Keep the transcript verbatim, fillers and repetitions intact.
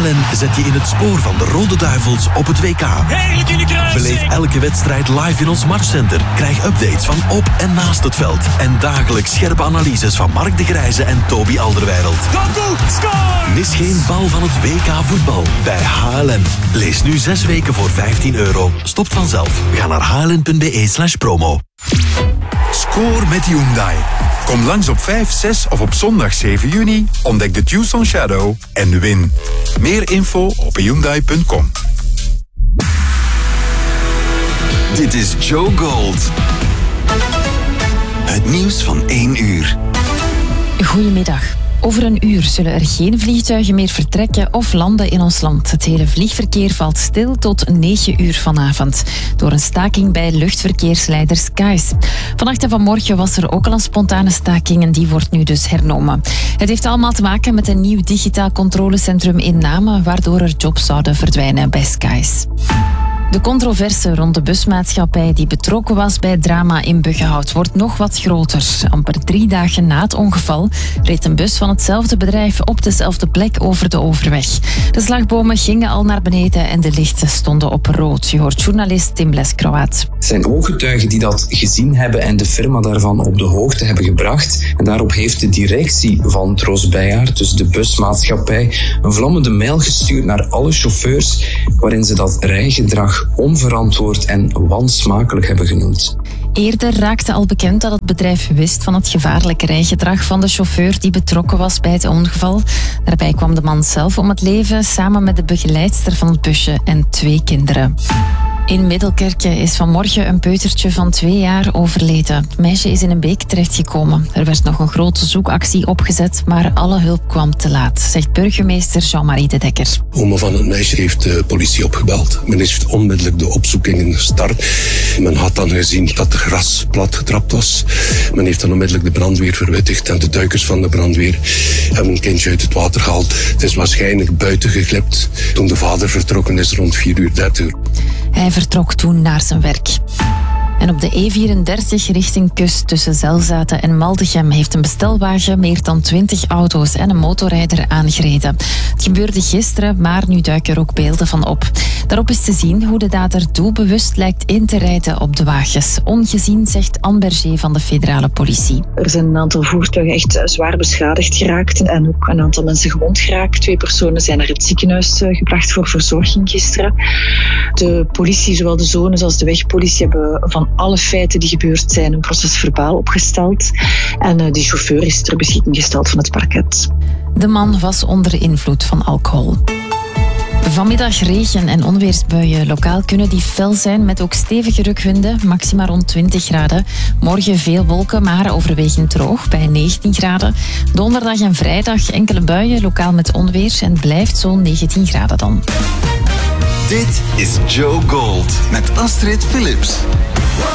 H L N zet je in het spoor van de Rode Duivels op het W K. Heerlijk in de kruising. Beleef elke wedstrijd live in ons matchcenter. Krijg updates van op en naast het veld. En dagelijks scherpe analyses van Mark de Grijze en Toby Alderweireld. Kapoe, score! Mis geen bal van het W K voetbal bij H L N. Lees nu zes weken voor vijftien euro. Stopt vanzelf. Ga naar hln.be slash promo. Score met Hyundai. Kom langs op vijf, zes of op zondag zeven juni. Ontdek de Tucson Shadow en win. Meer info op hyundai punt com. Dit is Joe Gold. Het nieuws van één uur. Goedemiddag. Over een uur zullen er geen vliegtuigen meer vertrekken of landen in ons land. Het hele vliegverkeer valt stil tot negen uur vanavond. Door een staking bij luchtverkeersleider Skies. Vannacht en vanmorgen was er ook al een spontane staking en die wordt nu dus hernomen. Het heeft allemaal te maken met een nieuw digitaal controlecentrum in Namen, waardoor er jobs zouden verdwijnen bij Skies. De controverse rond de busmaatschappij die betrokken was bij het drama in Buggenhout wordt nog wat groter. Amper drie dagen na het ongeval reed een bus van hetzelfde bedrijf op dezelfde plek over de overweg. De slagbomen gingen al naar beneden en de lichten stonden op rood. Je hoort journalist Tim Leskroaat. Het zijn ooggetuigen die dat gezien hebben en de firma daarvan op de hoogte hebben gebracht. En daarop heeft de directie van Tros Bijaard, dus de busmaatschappij, een vlammende mail gestuurd naar alle chauffeurs waarin ze dat rijgedrag onverantwoord en wansmakelijk hebben genoemd. Eerder raakte al bekend dat het bedrijf wist van het gevaarlijke rijgedrag van de chauffeur die betrokken was bij het ongeval. Daarbij kwam de man zelf om het leven samen met de begeleidster van het busje en twee kinderen. In Middelkerke is vanmorgen een peutertje van twee jaar overleden. Het meisje is in een beek terechtgekomen. Er werd nog een grote zoekactie opgezet, maar alle hulp kwam te laat, zegt burgemeester Jean-Marie de Dekker. Oma van het meisje heeft de politie opgebeld. Men heeft onmiddellijk de opzoekingen gestart. Men had dan gezien dat het gras platgetrapt was. Men heeft dan onmiddellijk de brandweer verwittigd en de duikers van de brandweer hebben een kindje uit het water gehaald. Het is waarschijnlijk buiten geglipt toen de vader vertrokken is rond vier uur dertig. Hij vertrok toen naar zijn werk. En op de E vierendertig richting Kust tussen Zelzaten en Maldegem heeft een bestelwagen meer dan twintig auto's en een motorrijder aangereden. Het gebeurde gisteren, maar nu duiken er ook beelden van op. Daarop is te zien hoe de dader doelbewust lijkt in te rijden op de wagens. Ongezien, zegt Anne Berger van de federale politie. Er zijn een aantal voertuigen echt zwaar beschadigd geraakt en ook een aantal mensen gewond geraakt. Twee personen zijn naar het ziekenhuis gebracht voor verzorging gisteren. De politie, zowel de zones als de wegpolitie, hebben van alle feiten die gebeurd zijn een procesverbaal opgesteld. En uh, die chauffeur is ter beschikking gesteld van het parket. De man was onder invloed van alcohol. Vanmiddag regen- en onweersbuien. Lokaal kunnen die fel zijn met ook stevige rukwinden, maxima rond twintig graden. Morgen veel wolken, maar overwegend droog bij negentien graden. Donderdag en vrijdag enkele buien, lokaal met onweer en blijft zo'n negentien graden dan. Dit is Joe Gold met Astrid Philips.